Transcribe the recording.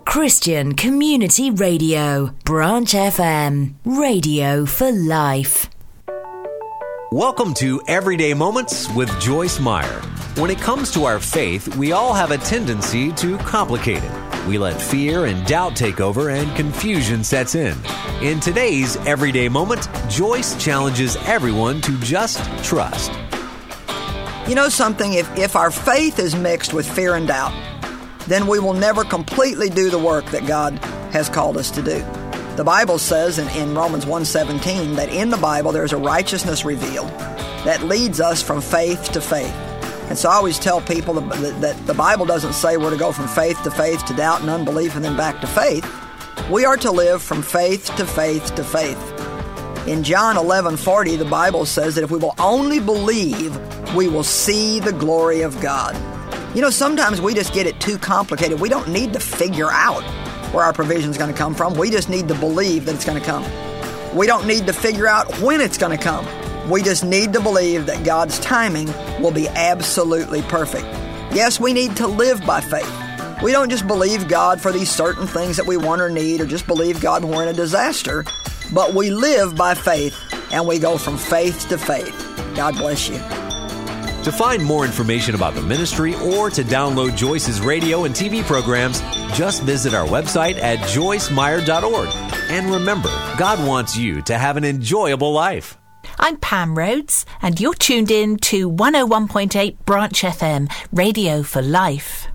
Christian Community Radio, Branch FM, radio for life. Welcome to Everyday Moments with Joyce Meyer. When it comes to our faith, we all have a tendency to complicate it. We let fear and doubt take over and confusion sets in. In today's Everyday Moment, Joyce challenges everyone to just trust. You know something? If our faith is mixed with fear and doubt, then we will never completely do the work that God has called us to do. The Bible says in Romans 1:17 that in the Bible there's a righteousness revealed that leads us from faith to faith. And so I always tell people that the Bible doesn't say we're to go from faith to doubt and unbelief and then back to faith. We are to live from faith to faith to faith. In John 11:40, the Bible says that if we will only believe, we will see the glory of God. You know, sometimes we just get it too complicated. We don't need to figure out where our provision is going to come from. We just need to believe that it's going to come. We don't need to figure out when it's going to come. We just need to believe that God's timing will be absolutely perfect. Yes, we need to live by faith. We don't just believe God for these certain things that we want or need, or just believe God when we're in a disaster, but we live by faith, and we go from faith to faith. God bless you. To find more information about the ministry or to download Joyce's radio and TV programs, just visit our website at joycemeyer.org. And remember, God wants you to have an enjoyable life. I'm Pam Rhodes, and you're tuned in to 101.8 Branch FM, radio for life.